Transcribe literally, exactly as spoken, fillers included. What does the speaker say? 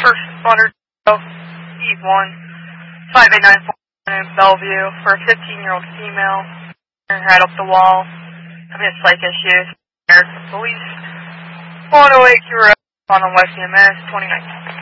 First responder, Eve one, five eight nine four in Bellevue for a fifteen-year-old female. Her head up the wall, having a psych issue. Police, one oh eight Q R on West E M S, twenty nineteen.